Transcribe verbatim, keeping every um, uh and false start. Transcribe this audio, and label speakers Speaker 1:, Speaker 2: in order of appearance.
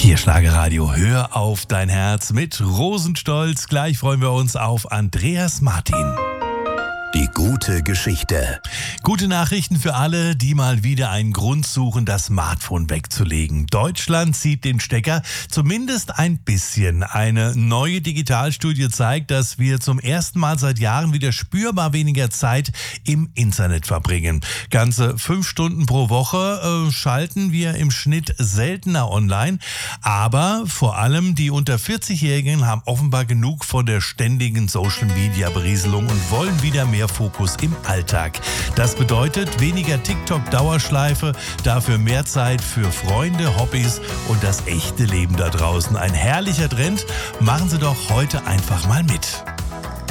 Speaker 1: Hier Schlagerradio, hör auf dein Herz mit Rosenstolz. Gleich freuen wir uns auf Andreas Martin.
Speaker 2: Die gute Geschichte.
Speaker 1: Gute Nachrichten für alle, die mal wieder einen Grund suchen, das Smartphone wegzulegen. Deutschland zieht den Stecker, zumindest ein bisschen. Eine neue Digitalstudie zeigt, dass wir zum ersten Mal seit Jahren wieder spürbar weniger Zeit im Internet verbringen. Ganze fünf Stunden pro Woche äh, schalten wir im Schnitt seltener online. Aber vor allem die unter vierzig-Jährigen haben offenbar genug von der ständigen Social-Media-Berieselung und wollen wieder mehr Fokus im Alltag. Das bedeutet weniger TikTok-Dauerschleife, dafür mehr Zeit für Freunde, Hobbys und das echte Leben da draußen. Ein herrlicher Trend. Machen Sie doch heute einfach mal mit.